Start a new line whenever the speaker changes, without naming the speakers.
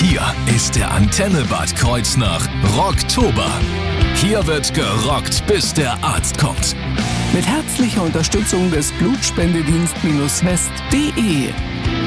Hier ist der Antenne Bad Kreuznach Rocktober. Hier wird gerockt, bis der Arzt kommt.
Mit herzlicher Unterstützung des Blutspendedienst-West.de.